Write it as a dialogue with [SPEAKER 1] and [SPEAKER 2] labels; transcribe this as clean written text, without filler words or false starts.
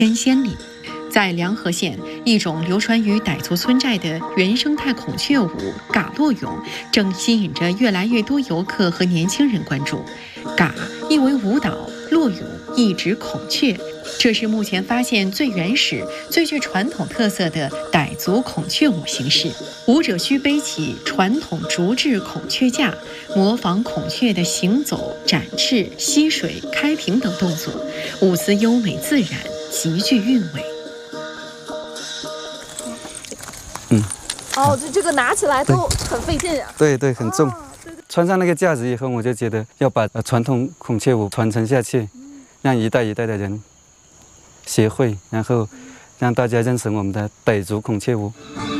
[SPEAKER 1] 天仙里。在凉河县，一种流传于傣族村寨的原生态孔雀舞嘎洛俑，正吸引着越来越多游客和年轻人关注。嘎意为舞蹈，洛俑意指孔雀，这是目前发现最原始、最具传统特色的傣族孔雀舞形式。舞者需背起传统竹制孔雀架，模仿孔雀的行走、展翅、吸水、开屏等动作，舞姿优美自然，极具韵味。
[SPEAKER 2] 这个拿起来都很费劲啊。
[SPEAKER 3] 对，很重。穿上那个架子以后，我就觉得要把传统孔雀舞传承下去，让一代一代的人学会，然后让大家认识我们的傣族孔雀舞。